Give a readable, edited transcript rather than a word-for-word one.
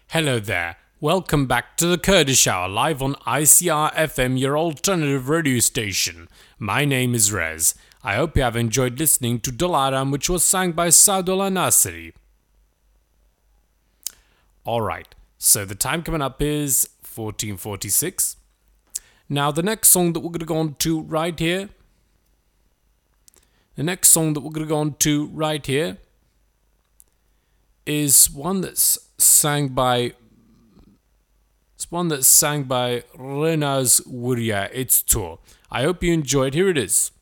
Hello there. Welcome back to the Kurdish Hour live on ICR FM, your alternative radio station. My name is Rez. I hope you have enjoyed listening to Dolaram, which was sung by Saadullah Nasiri. Alright, so the time coming up is 14:46. Now, the next song that we're going to go on to right here. Is one that's sang by Renaz Wuria. It's Tour. I hope you enjoyed. Here it is.